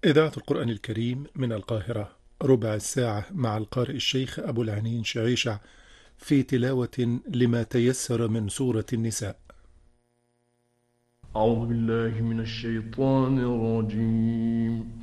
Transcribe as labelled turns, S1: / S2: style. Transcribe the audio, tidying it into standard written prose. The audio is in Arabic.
S1: إذاعة القرآن الكريم من القاهرة، ربع الساعة مع القارئ الشيخ أبو العنين شعيشع في تلاوة لما تيسر من سورة النساء.
S2: أعوذ بالله من الشيطان الرجيم.